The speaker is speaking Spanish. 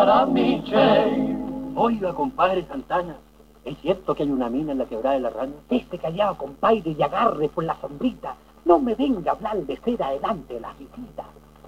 para Michelle. Oiga, compadre Santana, ¿es cierto que hay una mina en la quebrada de la Rana? Este callado, compadre, y agarre por la sombrita. No me venga a hablar de ser adelante de las visitas.